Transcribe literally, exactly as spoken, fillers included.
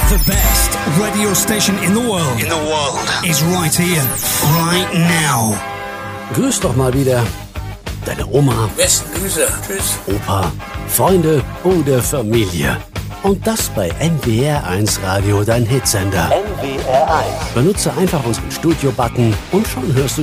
The best radio station in the world. In the world. Is right here, right now. Grüß doch mal wieder deine Oma. Besten Grüße. Tschüss. Opa, Freunde oder Familie. Und das bei N W R eins Radio, dein Hitsender. N W R eins. Benutze einfach unseren Studio-Button und schon hörst du